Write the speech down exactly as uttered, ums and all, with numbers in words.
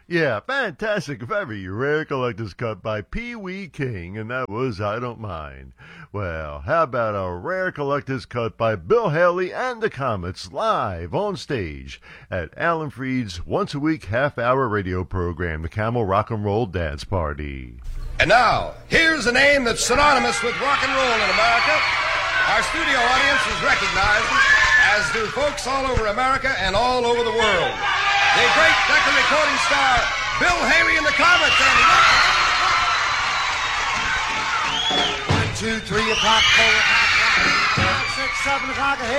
Yeah, fantastic, very rare collector's cut by Pee Wee King, and that was I Don't Mind. Well, how about a rare collector's cut by Bill Haley and the Comets live on stage at Alan Freed's once-a-week half-hour radio program, the Camel Rock and Roll Dance Party. And now, here's a name that's synonymous with rock and roll in America. Our studio audience has recognized it, as do folks all over America and all over the world. The great Decca recording star, Bill Haley and the Comets. And One, two, three o'clock, four o'clock, five, six, seven o'clock.